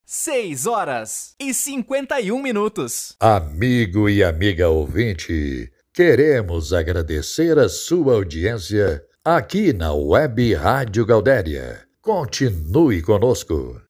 6h51. Amigo e amiga ouvinte, queremos agradecer a sua audiência aqui na Web Rádio Gaudéria. Continue conosco.